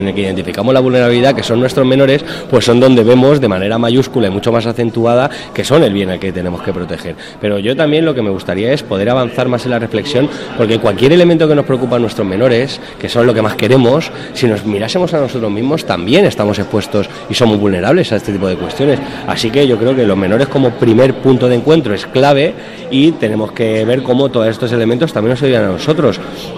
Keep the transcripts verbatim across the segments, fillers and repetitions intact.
en el que identificamos la vulnerabilidad, que son nuestros menores, pues son donde vemos de manera mayúscula y mucho más acentuada que son el bien al que tenemos que proteger. Pero yo también lo que me gustaría es poder avanzar más en la reflexión, porque cualquier elemento que nos preocupa a nuestros menores, que son lo que más queremos, si nos mirásemos a nosotros mismos también estamos expuestos y somos vulnerables a este tipo de cuestiones. Así que yo creo que los menores como primer punto de encuentro es clave y tenemos que ver cómo todos estos elementos también nos ayudan a nosotros.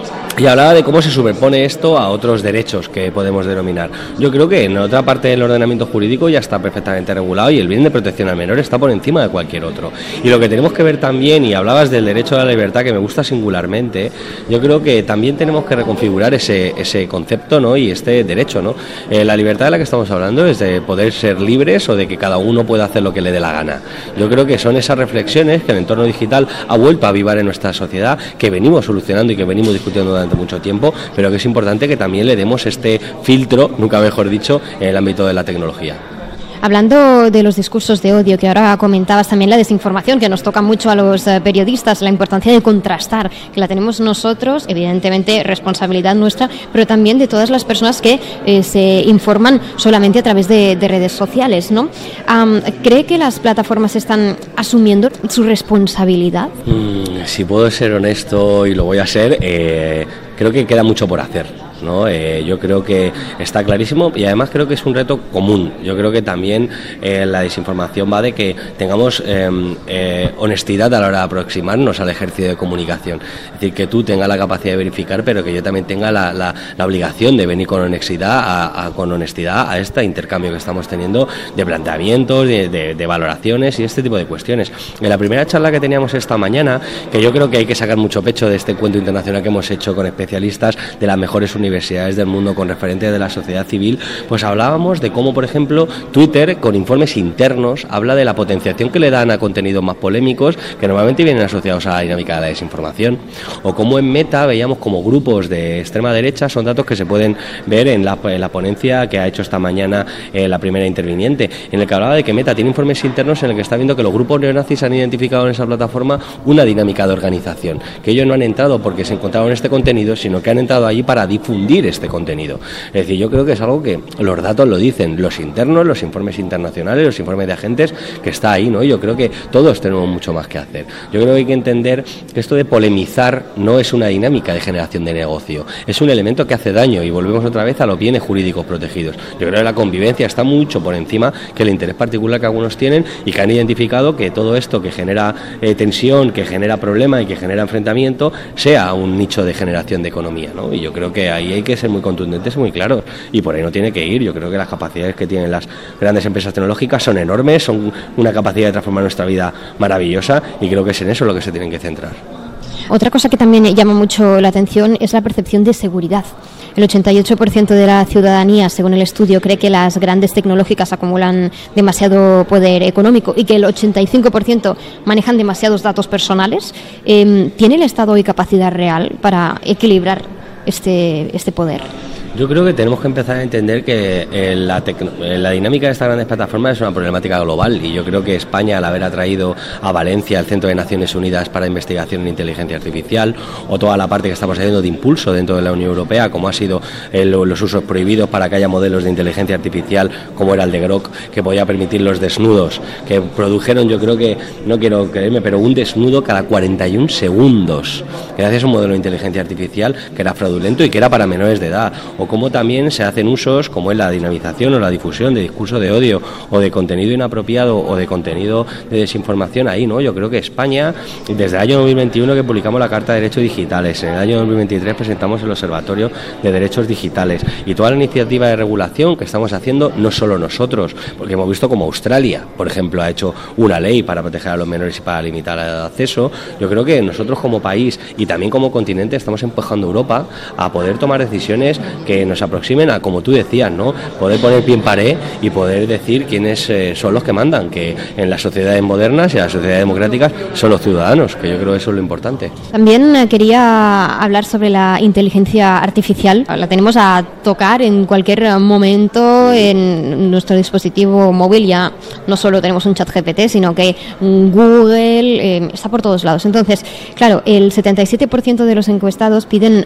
Y hablaba de cómo se superpone esto a otros derechos que podemos denominar. Yo creo que en otra parte del ordenamiento jurídico ya está perfectamente regulado y el bien de protección al menor está por encima de cualquier otro. Y lo que tenemos que ver también, y hablabas del derecho a la libertad, que me gusta singularmente, yo creo que también tenemos que reconfigurar ese, ese concepto, ¿no? Y este derecho, ¿no? Eh, la libertad de la que estamos hablando es de poder ser libres o de que cada uno pueda hacer lo que le dé la gana. Yo creo que son esas reflexiones que el entorno digital ha vuelto a avivar en nuestra sociedad, que venimos solucionando y que venimos discutiendo durante mucho tiempo, pero que es importante que también le demos este filtro, nunca mejor dicho, en el ámbito de la tecnología. Hablando de los discursos de odio, que ahora comentabas, también la desinformación, que nos toca mucho a los eh, periodistas, la importancia de contrastar, que la tenemos nosotros, evidentemente responsabilidad nuestra, pero también de todas las personas que eh, se informan solamente a través de, de redes sociales, ¿no? Um, ¿Cree que las plataformas están asumiendo su responsabilidad? Mm, si puedo ser honesto, y lo voy a ser, eh, creo que queda mucho por hacer, ¿no? Eh, yo creo que está clarísimo y además creo que es un reto común. Yo creo que también eh, la desinformación va de que tengamos eh, eh, honestidad a la hora de aproximarnos al ejercicio de comunicación. Es decir, que tú tengas la capacidad de verificar, pero que yo también tenga la, la, la obligación de venir con honestidad a, a, con honestidad a este intercambio que estamos teniendo de planteamientos, de, de, de valoraciones y este tipo de cuestiones. En la primera charla que teníamos esta mañana, que yo creo que hay que sacar mucho pecho de este encuentro internacional que hemos hecho con especialistas de las mejores universidades universidades del mundo con referentes de la sociedad civil, pues hablábamos de cómo, por ejemplo, Twitter, con informes internos, habla de la potenciación que le dan a contenidos más polémicos que normalmente vienen asociados a la dinámica de la desinformación, o cómo en Meta veíamos como grupos de extrema derecha, son datos que se pueden ver en la, en la ponencia que ha hecho esta mañana eh, la primera interviniente, en el que hablaba de que Meta tiene informes internos en el que está viendo que los grupos neonazis han identificado en esa plataforma una dinámica de organización, que ellos no han entrado porque se encontraron este contenido, sino que han entrado allí para difundir este contenido. Es decir, yo creo que es algo que los datos lo dicen, los internos, los informes internacionales, los informes de agentes, que está ahí, ¿no? Yo creo que todos tenemos mucho más que hacer. Yo creo que hay que entender que esto de polemizar no es una dinámica de generación de negocio, es un elemento que hace daño y volvemos otra vez a los bienes jurídicos protegidos. Yo creo que la convivencia está mucho por encima que el interés particular que algunos tienen y que han identificado que todo esto que genera eh, tensión, que genera problema y que genera enfrentamiento, sea un nicho de generación de economía, ¿no? Y yo creo que ahí hay que ser muy contundentes y muy claros, y por ahí no tiene que ir. Yo creo que las capacidades que tienen las grandes empresas tecnológicas son enormes, son una capacidad de transformar nuestra vida maravillosa, y creo que es en eso lo que se tienen que centrar. Otra cosa que también llama mucho la atención es la percepción de seguridad. El ochenta y ocho por ciento de la ciudadanía, según el estudio, cree que las grandes tecnológicas acumulan demasiado poder económico y que el ochenta y cinco por ciento manejan demasiados datos personales. Eh, ¿Tiene el Estado hoy capacidad real para equilibrar este, este poder? Yo creo que tenemos que empezar a entender que eh, la, tecno, eh, la dinámica de estas grandes plataformas es una problemática global, y yo creo que España, al haber atraído a Valencia el Centro de Naciones Unidas para Investigación en Inteligencia Artificial, o toda la parte que estamos haciendo de impulso dentro de la Unión Europea, como ha sido eh, lo, los usos prohibidos para que haya modelos de inteligencia artificial, como era el de Grok, que podía permitir los desnudos, que produjeron, yo creo que, no quiero creerme, pero un desnudo cada cuarenta y un segundos, gracias a un modelo de inteligencia artificial que era fraudulento y que era para menores de edad. O cómo también se hacen usos como es la dinamización o la difusión de discurso de odio o de contenido inapropiado o de contenido de desinformación ahí, ¿no? Yo creo que España, desde el año dos mil veintiuno que publicamos la Carta de Derechos Digitales, en el año dos mil veintitrés presentamos el Observatorio de Derechos Digitales, y toda la iniciativa de regulación que estamos haciendo, no solo nosotros, porque hemos visto como Australia, por ejemplo, ha hecho una ley para proteger a los menores y para limitar el acceso. Yo creo que nosotros como país y también como continente estamos empujando a Europa a poder tomar decisiones que nos aproximen a, como tú decías, ¿no? Poder poner pie en pared y poder decir quiénes eh, son los que mandan, que en las sociedades modernas y en las sociedades democráticas son los ciudadanos, que yo creo que eso es lo importante. También eh, quería hablar sobre la inteligencia artificial. La tenemos a tocar en cualquier momento en nuestro dispositivo móvil. Ya no solo tenemos un chat G P T, sino que Google eh, está por todos lados. Entonces, claro, el setenta y siete por ciento de los encuestados piden más regulación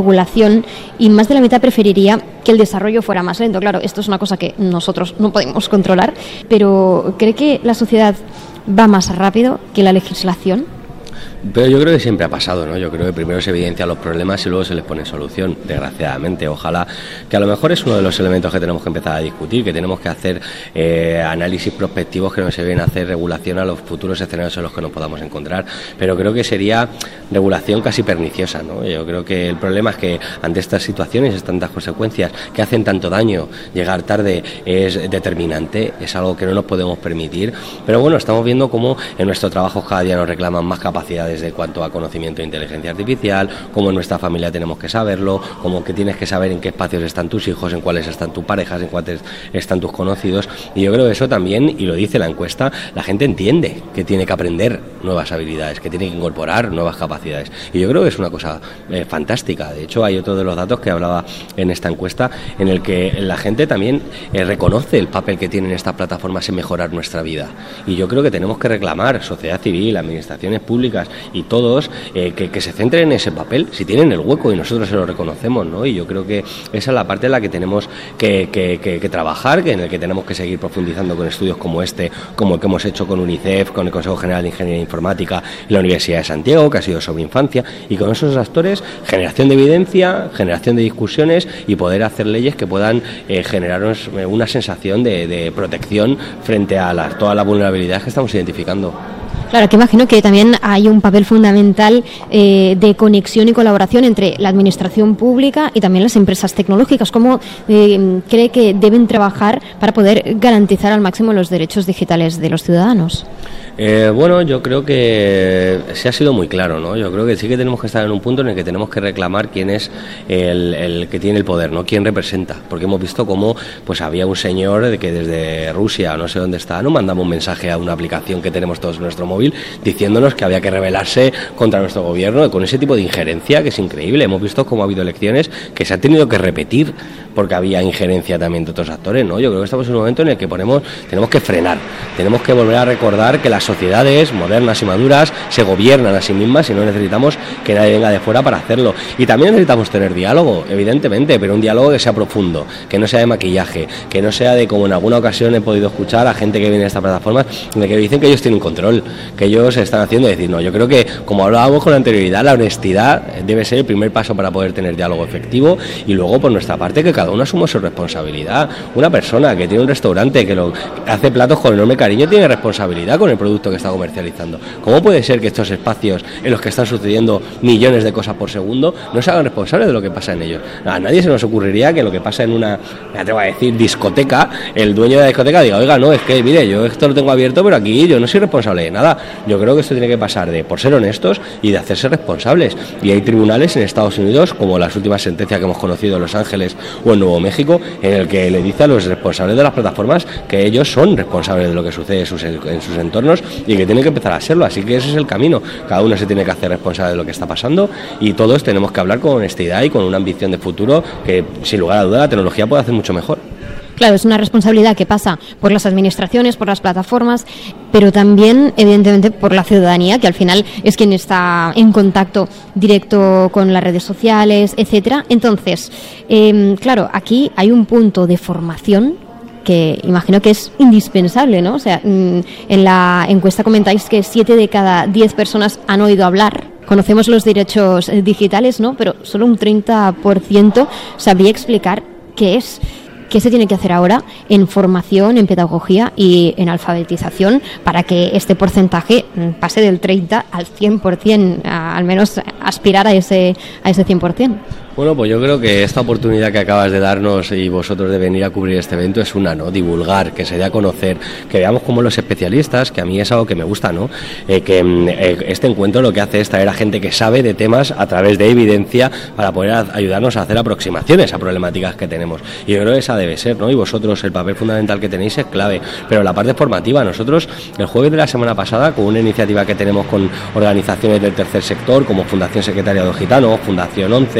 regulación y más de la mitad preferiría que el desarrollo fuera más lento. Claro, esto es una cosa que nosotros no podemos controlar, pero ¿cree que la sociedad va más rápido que la legislación? Pero yo creo que siempre ha pasado, ¿no? Yo creo que primero se evidencian los problemas y luego se les pone solución, desgraciadamente. Ojalá, que a lo mejor es uno de los elementos que tenemos que empezar a discutir, que tenemos que hacer eh, análisis prospectivos que nos deben hacer regulación a los futuros escenarios en los que nos podamos encontrar. Pero creo que sería regulación casi perniciosa, ¿no? Yo creo que el problema es que ante estas situaciones, estas tantas consecuencias que hacen tanto daño, llegar tarde es determinante, es algo que no nos podemos permitir. Pero bueno, estamos viendo cómo en nuestro trabajo cada día nos reclaman más capacidades de cuanto a conocimiento de inteligencia artificial, como en nuestra familia tenemos que saberlo, como que tienes que saber en qué espacios están tus hijos, en cuáles están tus parejas, en cuáles están tus conocidos, y yo creo que eso también, y lo dice la encuesta, la gente entiende que tiene que aprender nuevas habilidades, que tiene que incorporar nuevas capacidades, y yo creo que es una cosa eh, fantástica. De hecho, hay otro de los datos que hablaba en esta encuesta, en el que la gente también eh, reconoce el papel que tienen estas plataformas en mejorar nuestra vida, y yo creo que tenemos que reclamar, sociedad civil, administraciones públicas y todos, eh, que, que se centren en ese papel, si tienen el hueco, y nosotros se lo reconocemos, ¿no? Y yo creo que esa es la parte en la que tenemos que, que, que, que trabajar, que en el que tenemos que seguir profundizando con estudios como este, como el que hemos hecho con UNICEF, con el Consejo General de Ingeniería Informática y la Universidad de Santiago, que ha sido sobre infancia, y con esos actores, generación de evidencia, generación de discusiones y poder hacer leyes que puedan eh, generarnos una sensación de, de protección frente a las, todas las vulnerabilidades que estamos identificando. Claro, que imagino que también hay un papel fundamental eh, de conexión y colaboración entre la administración pública y también las empresas tecnológicas. ¿Cómo eh, cree que deben trabajar para poder garantizar al máximo los derechos digitales de los ciudadanos? Eh, bueno, yo creo que se ha sido muy claro, ¿no? Yo creo que sí que tenemos que estar en un punto en el que tenemos que reclamar quién es el, el que tiene el poder, ¿no? Quién representa, porque hemos visto cómo pues había un señor de que desde Rusia, no sé dónde está, no mandamos un mensaje a una aplicación que tenemos todos en nuestro móvil diciéndonos que había que rebelarse contra nuestro gobierno, con ese tipo de injerencia que es increíble. Hemos visto cómo ha habido elecciones que se han tenido que repetir porque había injerencia también de otros actores, ¿no? Yo creo que estamos en un momento en el que ponemos, tenemos que frenar, tenemos que volver a recordar que las sociedades modernas y maduras se gobiernan a sí mismas y no necesitamos que nadie venga de fuera para hacerlo. Y también necesitamos tener diálogo, evidentemente, pero un diálogo que sea profundo, que no sea de maquillaje, que no sea de, como en alguna ocasión he podido escuchar a gente que viene de estas plataformas, en la que dicen que ellos tienen control, que ellos están haciendo, decir, no, yo creo que, como hablábamos con anterioridad, la honestidad debe ser el primer paso para poder tener diálogo efectivo, y luego por nuestra parte que cada uno asuma su responsabilidad. Una persona que tiene un restaurante que lo hace platos con enorme cariño tiene responsabilidad con el producto que está comercializando. ¿Cómo puede ser que estos espacios en los que están sucediendo millones de cosas por segundo no se hagan responsables de lo que pasa en ellos? A nadie se nos ocurriría que lo que pasa en una, me atrevo a decir, discoteca, el dueño de la discoteca diga, oiga, no, es que mire, yo esto lo tengo abierto, pero aquí yo no soy responsable de nada. Yo creo que esto tiene que pasar de por ser honestos y de hacerse responsables. Y hay tribunales en Estados Unidos, como las últimas sentencias que hemos conocido en Los Ángeles o en Nuevo México, en el que le dice a los responsables de las plataformas que ellos son responsables de lo que sucede en sus, en sus entornos y que tienen que empezar a serlo. Así que ese es el camino. Cada uno se tiene que hacer responsable de lo que está pasando y todos tenemos que hablar con honestidad y con una ambición de futuro que, sin lugar a duda, la tecnología puede hacer mucho mejor. Claro, es una responsabilidad que pasa por las administraciones, por las plataformas, pero también, evidentemente, por la ciudadanía, que al final es quien está en contacto directo con las redes sociales, etcétera. Entonces, eh, claro, aquí hay un punto de formación que imagino que es indispensable, ¿no? O sea, en la encuesta comentáis que siete de cada diez personas han oído hablar. Conocemos los derechos digitales, ¿no? Pero solo un treinta por ciento sabría explicar qué es. ¿Qué se tiene que hacer ahora en formación, en pedagogía y en alfabetización para que este porcentaje pase del treinta al cien por ciento, al menos aspirar a ese, a ese cien por ciento? Bueno, pues yo creo que esta oportunidad que acabas de darnos y vosotros de venir a cubrir este evento es una, ¿no? Divulgar, que se dé a conocer, que veamos cómo los especialistas, que a mí es algo que me gusta, ¿no? Eh, que eh, este encuentro lo que hace es traer a gente que sabe de temas a través de evidencia para poder a, ayudarnos a hacer aproximaciones a problemáticas que tenemos. Y yo creo que esa debe ser, ¿no? Y vosotros, el papel fundamental que tenéis es clave. Pero la parte formativa, nosotros el jueves de la semana pasada, con una iniciativa que tenemos con organizaciones del tercer sector, como Fundación Secretaria de Gitanos, Fundación once,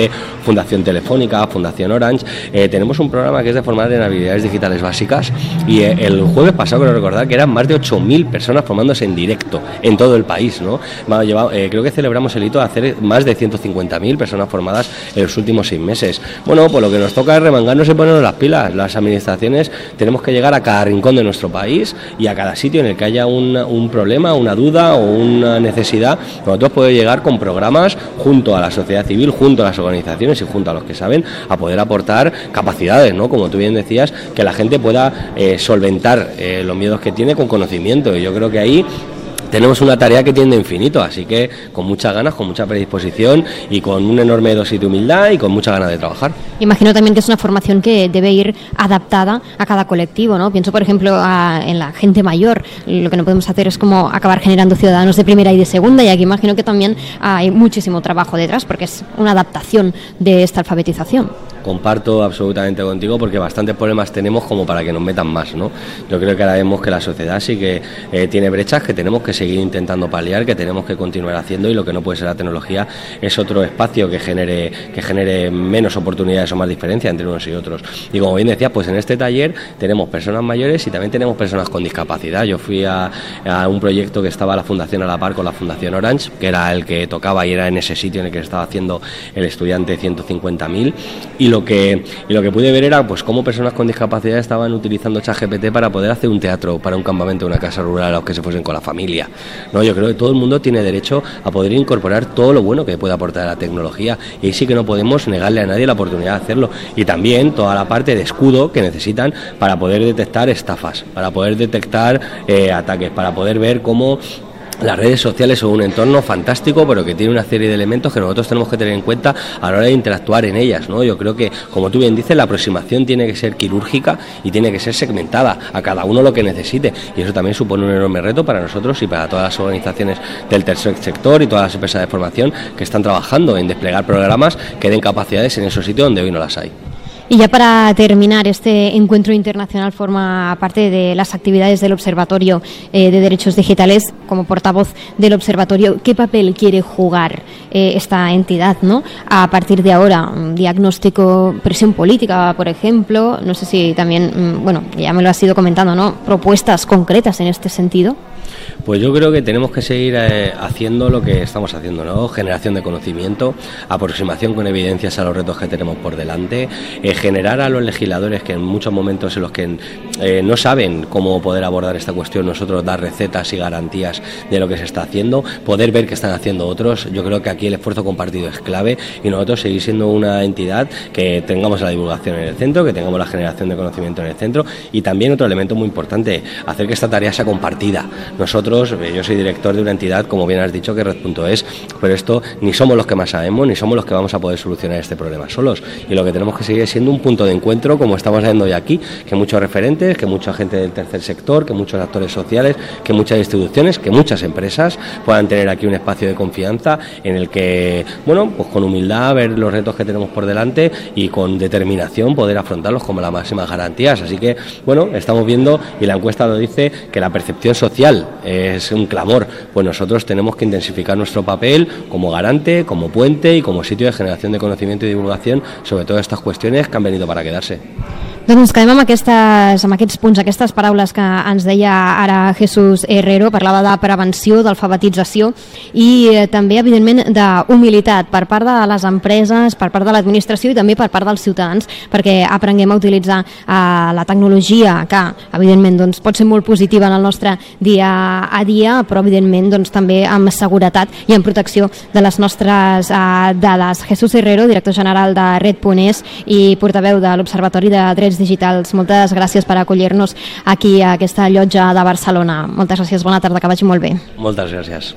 Fundación Telefónica, Fundación Orange, eh, tenemos un programa que es de formar en habilidades digitales básicas y eh, el jueves pasado, creo recordar, que eran más de ocho mil personas formándose en directo en todo el país, ¿no? Hemos llevado, eh, creo que celebramos el hito de hacer más de ciento cincuenta mil personas formadas en los últimos seis meses. Bueno, pues lo que nos toca es remangarnos y ponernos las pilas. Las administraciones tenemos que llegar a cada rincón de nuestro país y a cada sitio en el que haya un, un problema, una duda o una necesidad. Nosotros podemos llegar con programas junto a la sociedad civil, junto a las organizaciones y junto a los que saben, a poder aportar capacidades, ¿no? Como tú bien decías, que la gente pueda eh, solventar eh, los miedos que tiene con conocimiento. Y yo creo que ahí tenemos una tarea que tiende a infinito, así que con muchas ganas, con mucha predisposición y con una enorme dosis de humildad y con muchas ganas de trabajar. Imagino también que es una formación que debe ir adaptada a cada colectivo, ¿no? Pienso, por ejemplo, a, en la gente mayor. Lo que no podemos hacer es como acabar generando ciudadanos de primera y de segunda, y aquí imagino que también hay muchísimo trabajo detrás, porque es una adaptación de esta alfabetización. Comparto absolutamente contigo porque bastantes problemas tenemos como para que nos metan más, ¿no? Yo creo que ahora vemos que la sociedad sí que eh, tiene brechas que tenemos que seguir intentando paliar, que tenemos que continuar haciendo, y lo que no puede ser la tecnología es otro espacio que genere que genere menos oportunidades o más diferencia entre unos y otros. Y como bien decías, pues en este taller tenemos personas mayores y también tenemos personas con discapacidad. Yo fui a, a un proyecto que estaba la Fundación a la par con la Fundación Orange, que era el que tocaba y era en ese sitio en el que estaba haciendo el estudiante ciento cincuenta mil, y lo que y lo que pude ver era pues cómo personas con discapacidad estaban utilizando ChatGPT para poder hacer un teatro, para un campamento, una casa rural, a los que se fuesen con la familia, ¿no? Yo creo que todo el mundo tiene derecho a poder incorporar todo lo bueno que puede aportar la tecnología, y ahí sí que no podemos negarle a nadie la oportunidad de hacerlo. Y también toda la parte de escudo que necesitan para poder detectar estafas, para poder detectar eh, ataques, para poder ver cómo las redes sociales son un entorno fantástico, pero que tiene una serie de elementos que nosotros tenemos que tener en cuenta a la hora de interactuar en ellas, ¿no? Yo creo que, como tú bien dices, la aproximación tiene que ser quirúrgica y tiene que ser segmentada a cada uno lo que necesite, y eso también supone un enorme reto para nosotros y para todas las organizaciones del tercer sector y todas las empresas de formación que están trabajando en desplegar programas que den capacidades en esos sitios donde hoy no las hay. Y ya para terminar, este encuentro internacional forma parte de las actividades del Observatorio eh, de Derechos Digitales. Como portavoz del Observatorio, ¿qué papel quiere jugar eh, esta entidad, ¿no? A partir de ahora, un diagnóstico, presión política, por ejemplo, no sé si también, bueno, ya me lo has ido comentando, ¿no? Propuestas concretas en este sentido. Pues yo creo que tenemos que seguir eh, haciendo lo que estamos haciendo, ¿no? Generación de conocimiento, aproximación con evidencias a los retos que tenemos por delante, eh, generar a los legisladores que en muchos momentos en los que eh, no saben cómo poder abordar esta cuestión, nosotros dar recetas y garantías de lo que se está haciendo, poder ver qué están haciendo otros. Yo creo que aquí el esfuerzo compartido es clave, y nosotros seguir siendo una entidad que tengamos la divulgación en el centro, que tengamos la generación de conocimiento en el centro, y también otro elemento muy importante, hacer que esta tarea sea compartida. Nosotros, yo soy director de una entidad, como bien has dicho, que Red punto es, pero esto ni somos los que más sabemos, ni somos los que vamos a poder solucionar este problema solos, y lo que tenemos que seguir es siendo un punto de encuentro, como estamos haciendo hoy aquí, que muchos referentes, que mucha gente del tercer sector, que muchos actores sociales, que muchas instituciones, que muchas empresas puedan tener aquí un espacio de confianza en el que, bueno, pues con humildad ver los retos que tenemos por delante y con determinación poder afrontarlos como las máximas garantías. Así que, bueno, estamos viendo, y la encuesta lo dice, que la percepción social es un clamor. Pues nosotros tenemos que intensificar nuestro papel como garante, como puente y como sitio de generación de conocimiento y divulgación sobre todas estas cuestiones que han venido para quedarse. Doncs quedem amb, aquestes, amb aquests punts, aquestes paraules que ens deia ara Jesús Herrero. Parlava de prevenció, d'alfabetització i eh, també, evidentment, d'humilitat per part de les empreses, per part de l'administració i també per part dels ciutadans, perquè aprenguem a utilitzar eh, la tecnologia, que, evidentment, doncs, pot ser molt positiva en el nostre dia a dia, però, evidentment, doncs, també amb seguretat i amb protecció de les nostres eh, dades. Jesús Herrero, director general de Red punt es i portaveu de l'Observatori de Drets Digitals. Moltes gràcies per acollir-nos aquí a aquesta llotja de Barcelona. Moltes gràcies, bona tarda, que vagi molt bé. Moltes gràcies.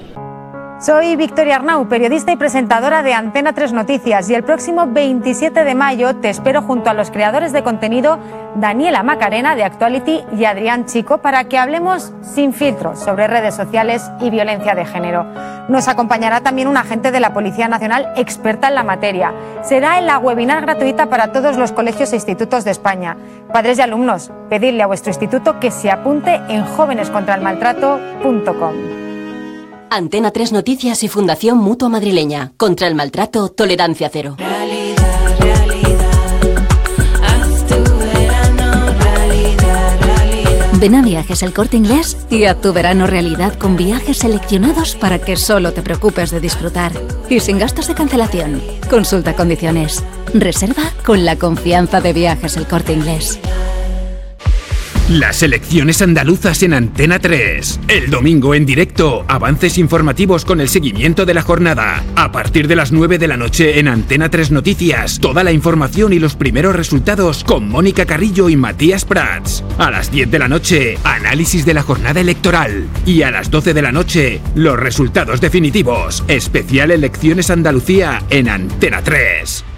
Soy Victoria Arnau, periodista y presentadora de Antena tres Noticias, y el próximo veintisiete de mayo te espero junto a los creadores de contenido Daniela Macarena de Actuality y Adrián Chico para que hablemos sin filtros sobre redes sociales y violencia de género. Nos acompañará también un agente de la Policía Nacional experta en la materia. Será en la webinar gratuita para todos los colegios e institutos de España. Padres y alumnos, pedidle a vuestro instituto que se apunte en jóvenes contra el maltrato punto com. Antena tres Noticias y Fundación Mutua Madrileña. Contra el maltrato, tolerancia cero. Realidad. Ven a Viajes El Corte Inglés y haz tu verano realidad con viajes seleccionados para que solo te preocupes de disfrutar. Y sin gastos de cancelación. Consulta condiciones. Reserva con la confianza de Viajes El Corte Inglés. Las elecciones andaluzas en Antena tres. El domingo en directo, avances informativos con el seguimiento de la jornada. A partir de las nueve de la noche en Antena tres Noticias, toda la información y los primeros resultados con Mónica Carrillo y Matías Prats. A las diez de la noche, análisis de la jornada electoral. Y a las doce de la noche, los resultados definitivos. Especial Elecciones Andalucía en Antena tres.